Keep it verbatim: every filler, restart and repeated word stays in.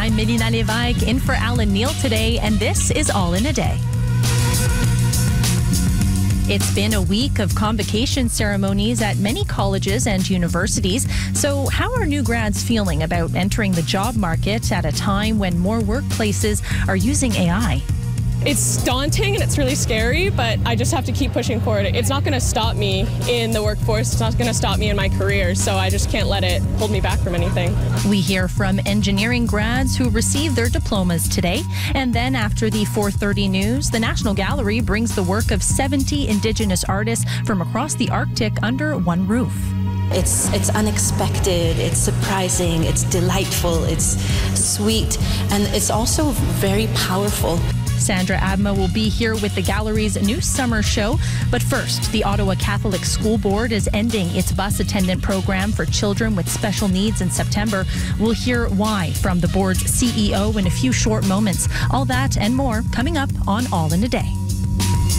I'm Melina Lévesque in for Alan Neal today, and this is All in a Day. It's been a week of convocation ceremonies at many colleges and universities. So how are new grads feeling about entering the job market at a time when more workplaces are using A I? It's daunting and it's really scary, but I just have to keep pushing forward. It's not going to stop me in the workforce. It's not going to stop me in my career, so I just can't let it hold me back from anything. We hear from engineering grads who received their diplomas today. And then after the four thirty news, the National Gallery brings the work of seventy Indigenous artists from across the Arctic under one roof. It's it's unexpected, it's surprising, it's delightful, it's sweet, and it's also very powerful. Sandra Abma will be here with the gallery's new summer show. But first, the Ottawa Catholic School Board is ending its bus attendant program for children with special needs in September. We'll hear why from the board's C E O in a few short moments. All that and more coming up on All in a Day.